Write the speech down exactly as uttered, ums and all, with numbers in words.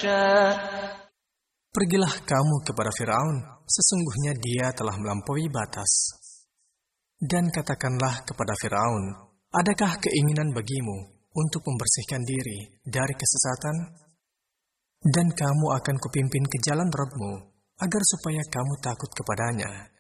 يشاء. Pergilah kamu kepada Firaun, sesungguhnya dia telah melampaui batas. Dan katakanlah kepada Firaun, adakah keinginan bagimu untuk membersihkan diri dari kesesatan? Dan kamu akan kupimpin ke jalan Rabb-Mu, agar supaya kamu takut kepadanya.